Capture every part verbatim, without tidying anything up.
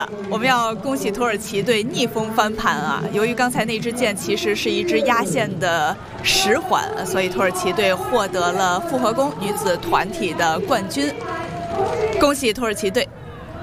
我们要恭喜土耳其队逆风翻盘啊！由于刚才那支箭其实是一支压线的十环，所以土耳其队获得了复合弓女子团体的冠军。恭喜土耳其队！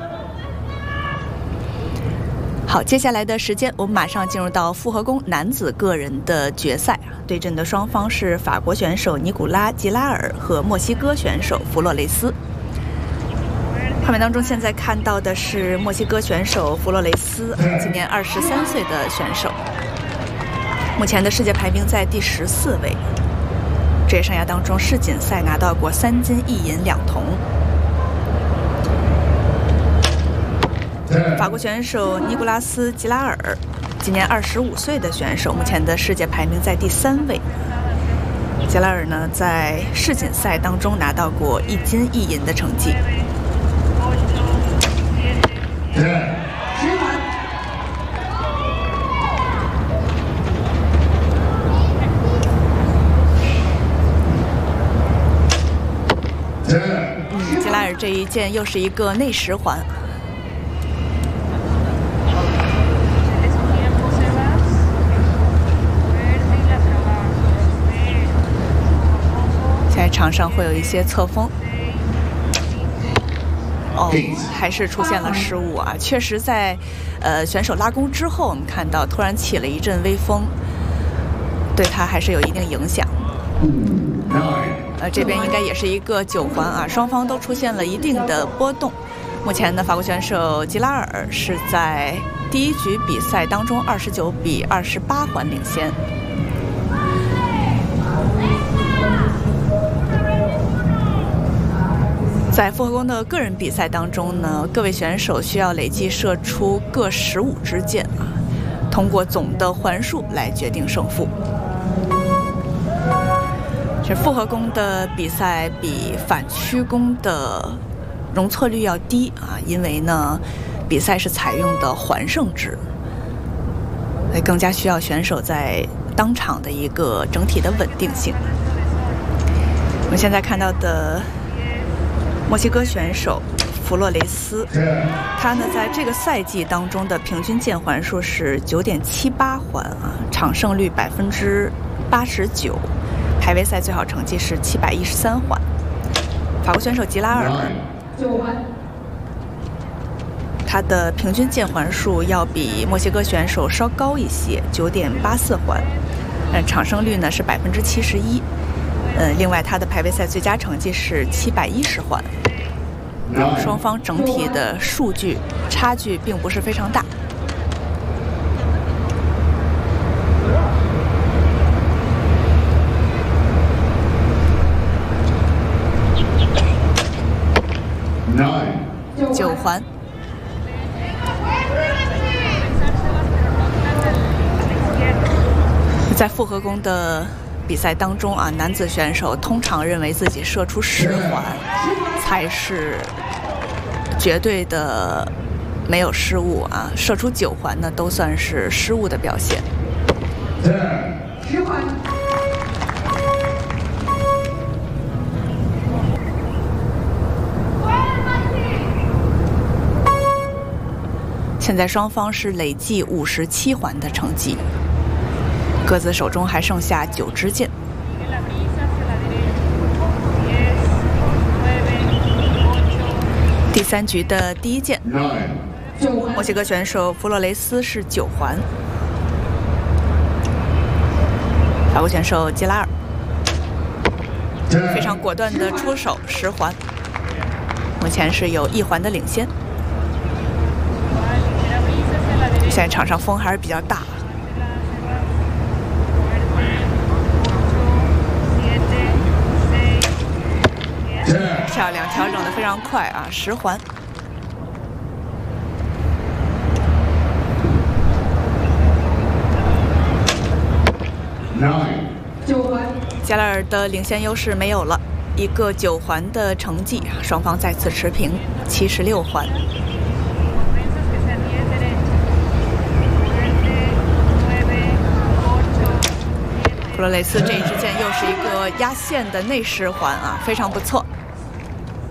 好，接下来的时间我们马上进入到复合弓男子个人的决赛啊，对阵的双方是法国选手尼古拉·吉拉尔和墨西哥选手弗洛雷斯。画面当中现在看到的是墨西哥选手弗洛雷斯，今年二十三岁的选手，目前的世界排名在第十四位。职业生涯当中，世锦赛拿到过三金一银两铜。法国选手尼古拉斯·吉拉尔，今年二十五岁的选手，目前的世界排名在第三位。吉拉尔呢，在世锦赛当中拿到过一金一银的成绩。嗯，吉拉尔这一箭又是一个内十环。现在场上会有一些侧风。哦，还是出现了失误啊！确实在，呃，选手拉弓之后，我们看到突然起了一阵微风，对他还是有一定影响。呃，这边应该也是一个九环啊，双方都出现了一定的波动。目前呢，法国选手吉拉尔是在第一局比赛当中二十九比二十八环领先。在复合弓的个人比赛当中呢，各位选手需要累计射出各十五支箭啊，通过总的环数来决定胜负。这复合弓的比赛比反曲弓的容错率要低啊，因为呢，比赛是采用的环胜制，所以更加需要选手在当场的一个整体的稳定性。我们现在看到的墨西哥选手弗洛雷斯，他呢在这个赛季当中的平均箭环数是九点七八环啊，场胜率百分之八十九，排位赛最好成绩是七百一十三环。法国选手吉拉尔，他的平均箭环数要比墨西哥选手稍高一些，九点八四环，呃，场胜率呢是百分之七十一。呃，另外，他的排位赛最佳成绩是七百一十环，双方整体的数据差距并不是非常大。九环。在复合弓的比赛当中啊，男子选手通常认为自己射出十环才是绝对的没有失误啊，射出九环呢都算是失误的表现。十环。现在双方是累计五十七环的成绩。各自手中还剩下九支箭。第三局的第一箭，墨西哥选手弗洛雷斯是九环，法国选手吉拉尔非常果断的出手十环，目前是有一环的领先。现在场上风还是比较大。漂亮，调整的非常快啊，十环。九环。加拉尔的领先优势没有了，一个九环的成绩，双方再次持平，七十六环。弗洛雷斯这一支箭又是一个压线的内十环啊，非常不错。